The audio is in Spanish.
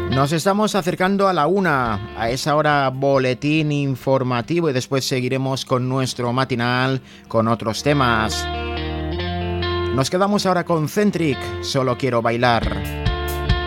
Nos estamos acercando a la 1, a esa hora boletín informativo y después seguiremos con nuestro matinal con otros temas. Nos quedamos ahora con Centric, Solo quiero bailar.